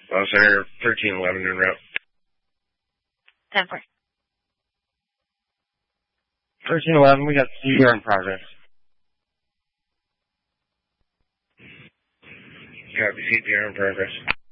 Center 1311 en route. 10-4. 1311, we got CPR in progress. Copy, CPR in progress.